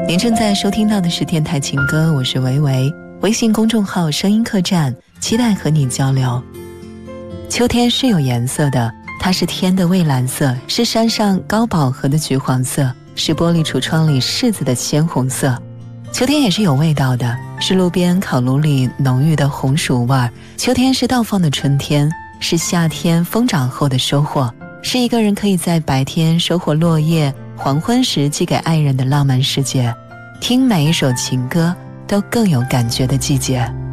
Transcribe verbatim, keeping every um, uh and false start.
您正在收听到的是电台情歌，我是维维，微信公众号声音客栈，期待和你交流。秋天是有颜色的，它是天的蔚蓝色，是山上高饱和的橘黄色，是玻璃橱窗里柿子的鲜红色。秋天也是有味道的，是路边烤炉里浓郁的红薯味儿。秋天是倒放的春天，是夏天疯长后的收获，是一个人可以在白天收获落叶，黄昏时寄给爱人的浪漫世界。听每一首情歌都更有感觉的季节。